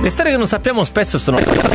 Le storie che non sappiamo spesso sono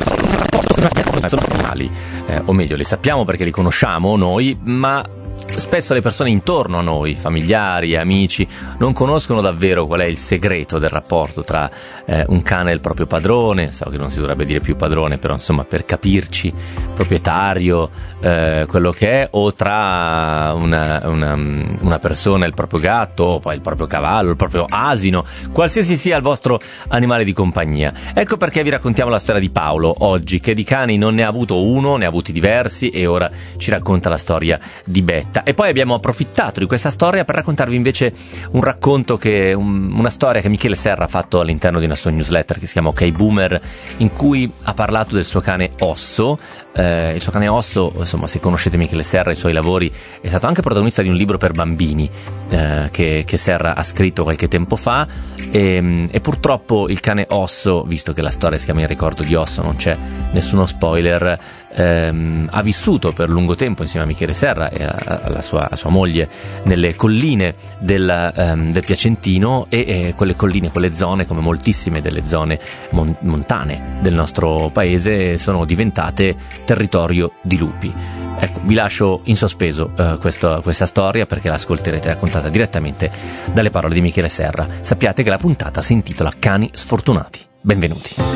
mali, o meglio, le sappiamo perché li conosciamo noi, ma spesso le persone intorno a noi, familiari, amici, non conoscono davvero qual è il segreto del rapporto tra un cane e il proprio padrone. So che non si dovrebbe dire più padrone, però insomma, per capirci, proprietario, quello che è, o tra una persona e il proprio gatto, o poi il proprio cavallo, il proprio asino, qualsiasi sia il vostro animale di compagnia. Ecco perché vi raccontiamo la storia di Paolo oggi, che di cani non ne ha avuto uno, ne ha avuti diversi, e ora ci racconta la storia di Betta. E poi abbiamo approfittato di questa storia per raccontarvi invece un racconto una storia che Michele Serra ha fatto all'interno di una sua newsletter che si chiama Ok Boomer, in cui ha parlato del suo cane Osso. Il suo cane Osso, insomma, se conoscete Michele Serra e i suoi lavori, è stato anche protagonista di un libro per bambini che Serra ha scritto qualche tempo fa, e purtroppo il cane Osso, visto che la storia si chiama Il ricordo di Osso, non c'è nessuno spoiler, ha vissuto per lungo tempo insieme a Michele Serra e a sua moglie nelle colline del Piacentino, e quelle colline, quelle zone, come moltissime delle zone montane del nostro paese, sono diventate territorio di lupi. Ecco, vi lascio in sospeso questa storia, perché l'ascolterete raccontata direttamente dalle parole di Michele Serra. Sappiate che la puntata si intitola Cani sfortunati. Benvenuti.